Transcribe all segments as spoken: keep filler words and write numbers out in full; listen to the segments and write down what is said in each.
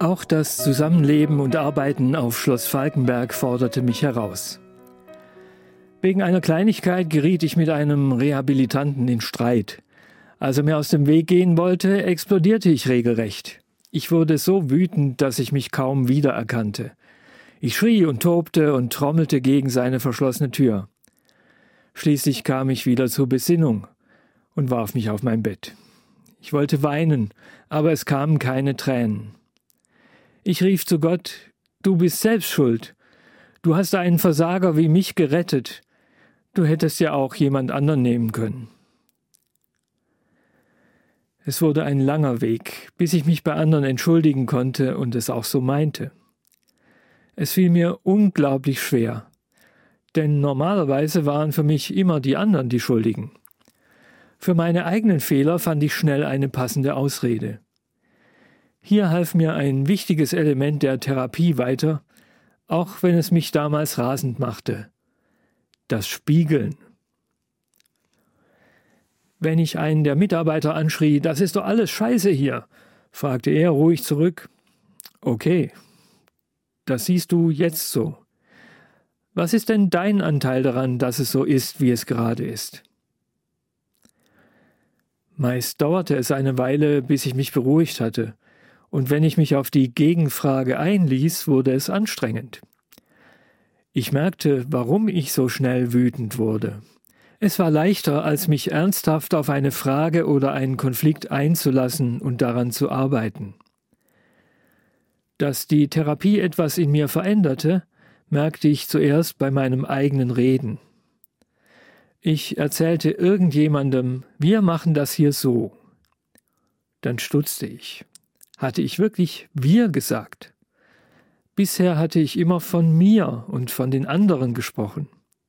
Auch das Zusammenleben und Arbeiten auf Schloss Falkenberg forderte mich heraus. Wegen einer Kleinigkeit geriet ich mit einem Rehabilitanten in Streit. Als er mir aus dem Weg gehen wollte, explodierte ich regelrecht. Ich wurde so wütend, dass ich mich kaum wiedererkannte. Ich schrie und tobte und trommelte gegen seine verschlossene Tür. Schließlich kam ich wieder zur Besinnung und warf mich auf mein Bett. Ich wollte weinen, aber es kamen keine Tränen. Ich rief zu Gott: Du bist selbst schuld. Du hast einen Versager wie mich gerettet. Du hättest ja auch jemand anderen nehmen können. Es wurde ein langer Weg, bis ich mich bei anderen entschuldigen konnte und es auch so meinte. Es fiel mir unglaublich schwer, denn normalerweise waren für mich immer die anderen die Schuldigen. Für meine eigenen Fehler fand ich schnell eine passende Ausrede. Hier half mir ein wichtiges Element der Therapie weiter, auch wenn es mich damals rasend machte: das Spiegeln. Wenn ich einen der Mitarbeiter anschrie: Das ist doch alles Scheiße hier, fragte er ruhig zurück: Okay, das siehst du jetzt so. Was ist denn dein Anteil daran, dass es so ist, wie es gerade ist? Meist dauerte es eine Weile, bis ich mich beruhigt hatte, und wenn ich mich auf die Gegenfrage einließ, wurde es anstrengend. Ich merkte, warum ich so schnell wütend wurde. Es war leichter, als mich ernsthaft auf eine Frage oder einen Konflikt einzulassen und daran zu arbeiten. Dass die Therapie etwas in mir veränderte, merkte ich zuerst bei meinem eigenen Reden. Ich erzählte irgendjemandem: Wir machen das hier so. Dann stutzte ich. Hatte ich wirklich wir gesagt? Bisher hatte ich immer von mir und von den anderen gesprochen.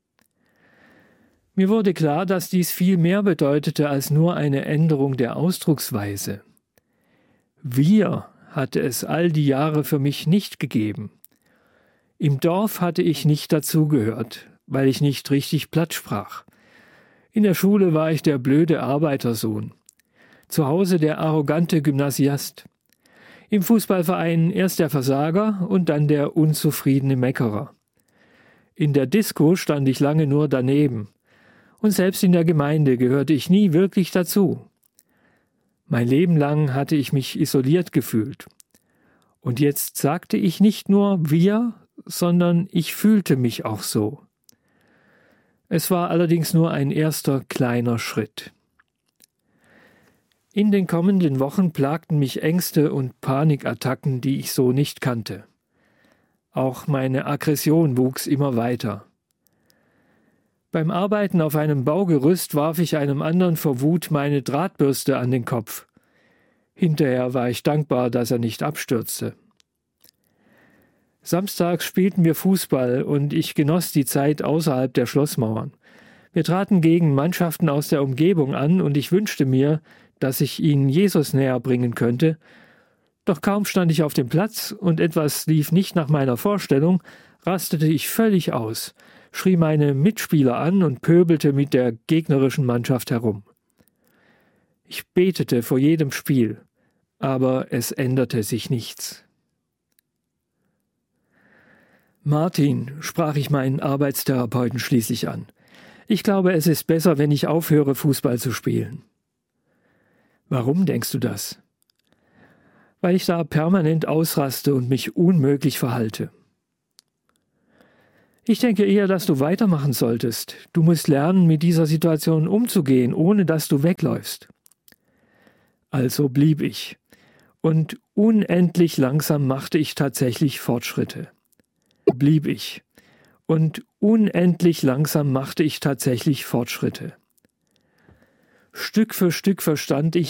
Mir wurde klar, dass dies viel mehr bedeutete als nur eine Änderung der Ausdrucksweise. Wir hatte es all die Jahre für mich nicht gegeben. Im Dorf hatte ich nicht dazugehört, weil ich nicht richtig platt sprach. In der Schule war ich der blöde Arbeitersohn. Zu Hause der arrogante Gymnasiast. Im Fußballverein erst der Versager und dann der unzufriedene Meckerer. In der Disco stand ich lange nur daneben. Und selbst in der Gemeinde gehörte ich nie wirklich dazu. Mein Leben lang hatte ich mich isoliert gefühlt. Und jetzt sagte ich nicht nur wir, sondern ich fühlte mich auch so. Es war allerdings nur ein erster kleiner Schritt. In den kommenden Wochen plagten mich Ängste und Panikattacken, die ich so nicht kannte. Auch meine Aggression wuchs immer weiter. Beim Arbeiten auf einem Baugerüst warf ich einem anderen vor Wut meine Drahtbürste an den Kopf. Hinterher war ich dankbar, dass er nicht abstürzte. Samstags spielten wir Fußball und ich genoss die Zeit außerhalb der Schlossmauern. Wir traten gegen Mannschaften aus der Umgebung an und ich wünschte mir, dass ich ihnen Jesus näher bringen könnte. Doch kaum stand ich auf dem Platz und etwas lief nicht nach meiner Vorstellung, rastete ich völlig aus, schrie meine Mitspieler an und pöbelte mit der gegnerischen Mannschaft herum. Ich betete vor jedem Spiel, aber es änderte sich nichts. Martin, sprach ich meinen Arbeitstherapeuten schließlich an, ich glaube, es ist besser, wenn ich aufhöre, Fußball zu spielen. Warum denkst du das? Weil ich da permanent ausraste und mich unmöglich verhalte. Ich denke eher, dass du weitermachen solltest. Du musst lernen, mit dieser Situation umzugehen, ohne dass du wegläufst. Also blieb ich. Und unendlich langsam machte ich tatsächlich Fortschritte. Blieb ich. Und unendlich langsam machte ich tatsächlich Fortschritte. Stück für Stück verstand ich,